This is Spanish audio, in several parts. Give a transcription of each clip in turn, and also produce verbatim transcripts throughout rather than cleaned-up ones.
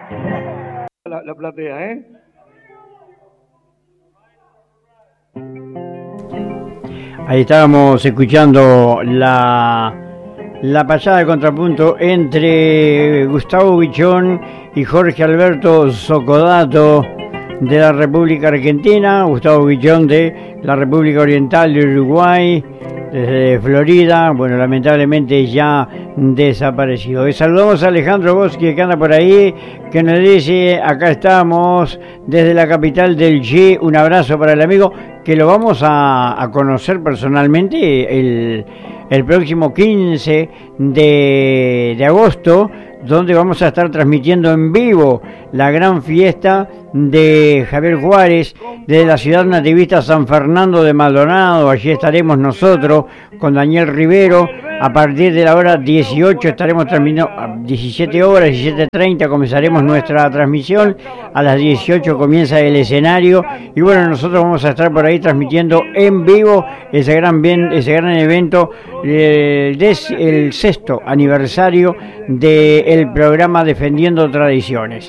La, la platea, ¿eh? Ahí estábamos escuchando la, la pasada de contrapunto entre Gustavo Bichón y Jorge Alberto Zocodato de la República Argentina, Gustavo Bichón de la República Oriental de Uruguay, desde Florida, bueno, lamentablemente ya desaparecido. Y saludamos a Alejandro Boschi, que anda por ahí, que nos dice, acá estamos desde la capital del G, un abrazo para el amigo, que lo vamos a, a conocer personalmente el, el próximo quince de, de agosto, donde vamos a estar transmitiendo en vivo la gran fiesta de Javier Juárez de la ciudad nativista San Fernando de Maldonado. Allí estaremos nosotros con Daniel Rivero. A partir de la hora dieciocho estaremos transmitiendo, a diecisiete horas, diecisiete treinta comenzaremos nuestra transmisión, a las dieciocho comienza el escenario y bueno, nosotros vamos a estar por ahí transmitiendo en vivo ese gran, bien, ese gran evento, el, des, el sexto aniversario del programa Defendiendo Tradiciones,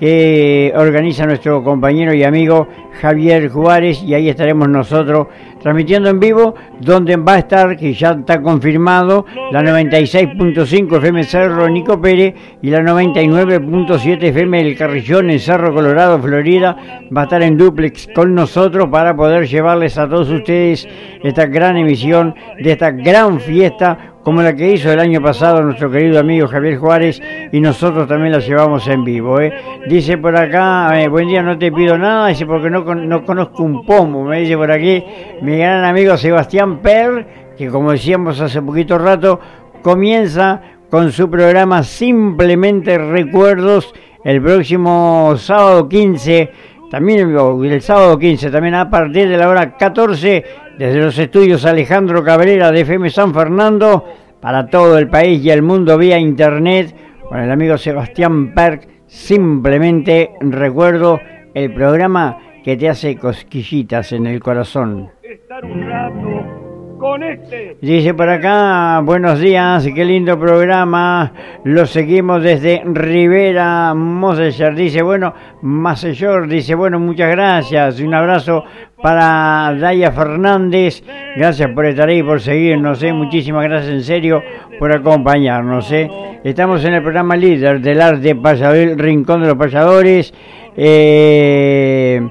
que organiza nuestro compañero y amigo Javier Juárez, y ahí estaremos nosotros transmitiendo en vivo, donde va a estar, que ya está confirmado, la noventa y seis punto cinco F M Cerro Nico Pérez y la noventa y nueve punto siete F M El Carrillón en Cerro Colorado, Florida. Va a estar en dúplex con nosotros para poder llevarles a todos ustedes esta gran emisión de esta gran fiesta, como la que hizo el año pasado nuestro querido amigo Javier Juárez, y nosotros también la llevamos en vivo, ¿eh? Dice por acá, eh, buen día, no te pido nada, dice porque no, no conozco un pomo, me dice por aquí mi gran amigo Sebastián Per, que como decíamos hace poquito rato, comienza con su programa Simplemente Recuerdos el próximo sábado quince, también el sábado quince, también a partir de la hora catorce, desde los estudios Alejandro Cabrera de F M San Fernando, para todo el país y el mundo vía internet, con el amigo Sebastián Perk. Simplemente Recuerdo, el programa que te hace cosquillitas en el corazón. Estar un rato con este. Dice por acá, buenos días, qué lindo programa, lo seguimos desde Rivera Mosellar. Dice, bueno, Masellor, dice, bueno, muchas gracias, un abrazo para Daya Fernández, gracias por estar ahí, por seguirnos, ¿eh? Muchísimas gracias en serio por acompañarnos, ¿eh? Estamos en el programa líder del arte payador, Rincón de los Payadores. eh...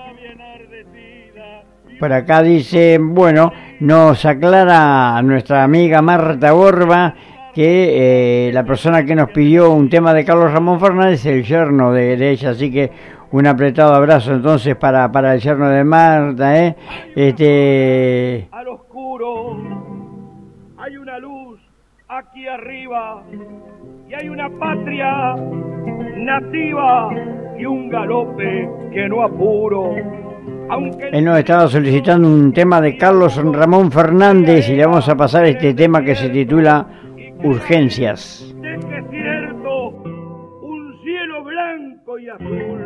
Por acá dice, bueno, nos aclara nuestra amiga Marta Borba que eh, la persona que nos pidió un tema de Carlos Ramón Fernández es el yerno de, de ella, así que un apretado abrazo entonces para, para el yerno de Marta, ¿eh? Este... Al oscuro hay una luz aquí arriba y hay una patria nativa y un galope que no apuro. Aunque... Él nos estaba solicitando un tema de Carlos Ramón Fernández y le vamos a pasar este tema que se titula Urgencias. De que cierto, un cielo blanco y azul